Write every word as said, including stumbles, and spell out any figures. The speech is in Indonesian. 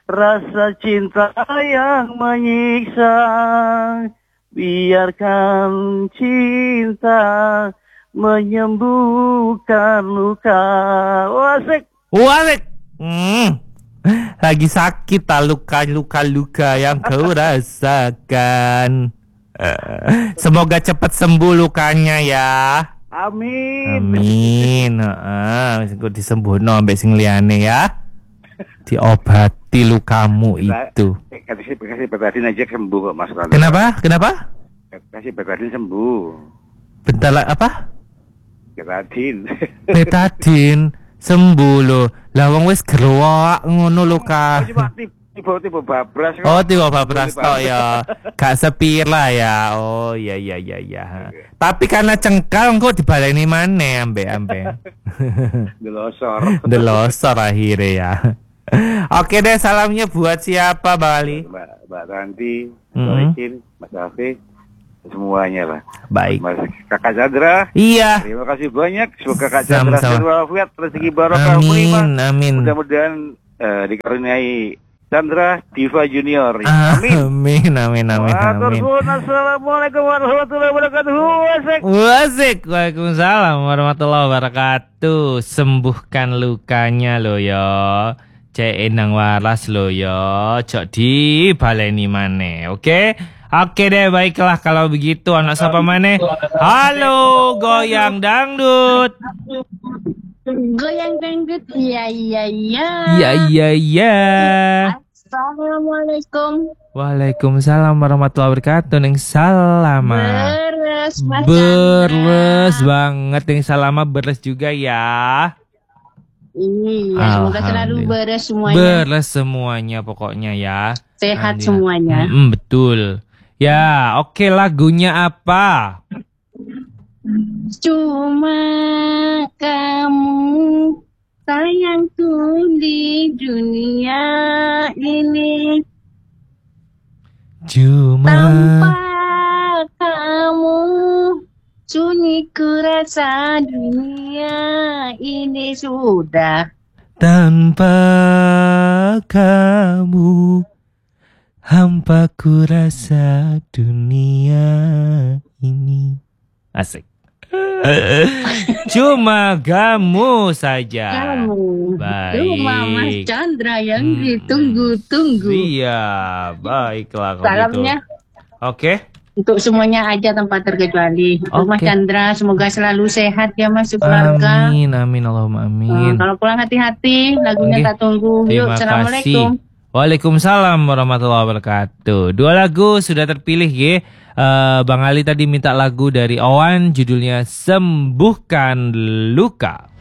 rasa cinta yang menyiksa. Biarkan cinta menyembuhkan luka. Wasik. Wasik. Hmm. Lagi sakit tak luka-luka-luka yang kau rasakan. Semoga cepat sembuh lukanya ya. Amin. Amin. Heeh, uh, disembuhno ambek sing liyane ya. Diobati lukamu itu. Kasih kasih betadin aja sembuh kok Mas. Kenapa? Kenapa? Kasih betadin sembuh. Bentar lah apa? Betadin. Betadin sembuh lo. Lah wong wis gerowak ngono lho Kak. Tiba-tiba babras. Oh, tiba babras tok ya. Gak sepir lah ya. Oh, iya iya iya iya. Tapi karena cengkal engko dibaleni maneh ambek-ambek. Delosor. Delosor akhirnya ya. Oke deh, salamnya buat siapa, Mbak Ali? Mbak Mbak Ranti, Mm-hmm. Mas Hafiz, semuanya lah. Baik. Mas Kakak Chandra. Iya. Terima kasih banyak. Semoga Kakak Chandra sehat walafiat, rezeki barokah. Amin, amin. Mudah-mudahan uh, dikaruniai Chandra Diva Junior. Amin. Amin, amin, amin, amin. Assalamualaikum warahmatullahi wabarakatuh. Wasik. Wasik. Waalaikumsalam warahmatullahi wabarakatuh. Sembuhkan lukanya lo ya. Cek nang waras lo ya. Cok di baleni maneh. Oke? Oke deh, baiklah kalau begitu. Anak siapa maneh? Halo, goyang dangdut. Goyang dangdut, iya iya iya. Iya iya iya. Assalamualaikum. Waalaikumsalam warahmatullahi wabarakatuh. Neng salama. Beres, Mas Beres Chandra. banget neng salama, beres juga ya. Iya, semoga selalu beres semuanya. Beres semuanya pokoknya ya. Sehat semuanya. Mm-mm, betul. Ya, oke, lagunya apa? Cuma kamu sayangku di dunia ini. Cuma tanpa kamu sunyi ku rasa dunia ini sudah. Tanpa kamu hampa ku rasa dunia ini. Asik. Cuma kamu saja. Kamu. Baik. Cuma Mas Chandra yang Hmm. ditunggu-tunggu. Iya, baiklah kalau Salamnya gitu. Oke. untuk semuanya aja tanpa terkecuali. Untuk Mas Oke. Chandra semoga selalu sehat ya Mas, keluarga. Amin, amin, Allahumma amin. Nah, kalau pulang hati-hati, lagunya Oke. tak tunggu. Yuk, Terima Assalamualaikum. kasih. Waalaikumsalam warahmatullahi wabarakatuh. Dua lagu sudah terpilih ya. Uh, Bang Ali tadi minta lagu dari Owan, judulnya Sembuhkan Luka.